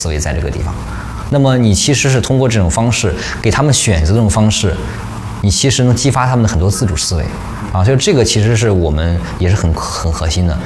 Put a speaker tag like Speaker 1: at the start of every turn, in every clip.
Speaker 1: 思维在这个地方。那么你其实是通过这种方式给他们选择这种方式，你其实能激发他们的很多自主思维啊，所以这个其实是我们也是很核心的。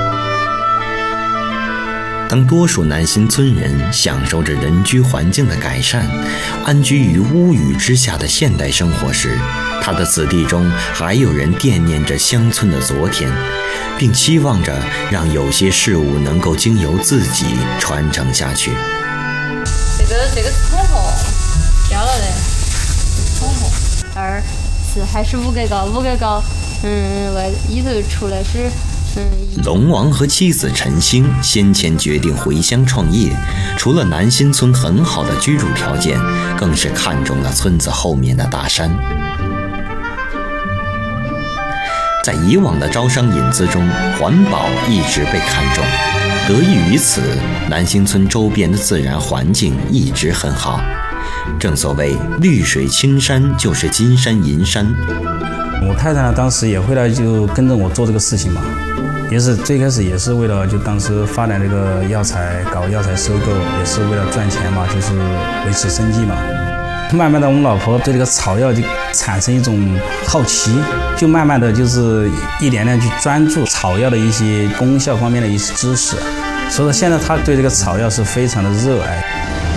Speaker 2: 当多数南新村人享受着人居环境的改善，安居于屋宇之下的现代生活时，他的子弟中还有人惦念着乡村的昨天，并期望着让有些事物能够经由自己传承下去。
Speaker 3: 这个是统红，掉了的统红。2、4还是5个高，里头出来是
Speaker 2: 龙王和妻子陈星先前决定回乡创业，除了南新村很好的居住条件，更是看中了村子后面的大山。在以往的招商引资中，环保一直被看重，得益于此，南新村周边的自然环境一直很好。正所谓绿水青山就是金山银山。
Speaker 4: 我太太呢，当时也回来就跟着我做这个事情嘛，也是最开始也是为了就当时发展这个药材，搞药材收购，也是为了赚钱嘛，就是维持生计嘛。慢慢的，我们老婆对这个草药就产生一种好奇，就慢慢的就是一点点去专注草药的一些功效方面的一些知识，所以说现在她对这个草药是非常的热爱。